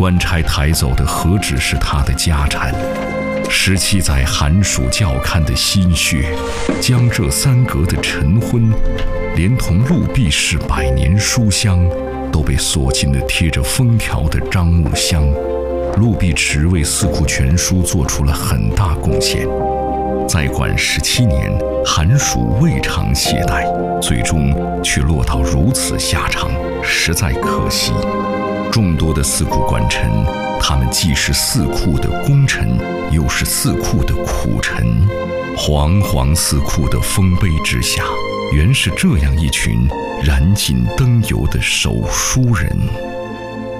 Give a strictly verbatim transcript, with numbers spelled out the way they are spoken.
官差抬走的何止是他的家产？十七载寒暑校勘的心血，江浙三阁的晨昏，连同陆弼士百年书香，都被锁进了贴着封条的樟木箱。陆弼池为《四库全书》做出了很大贡献。在管十七年，寒暑未尝懈怠，最终却落到如此下场，实在可惜。众多的四库官臣，他们既是四库的功臣，又是四库的苦臣。煌煌四库的丰碑之下，原是这样一群燃尽灯油的手书人。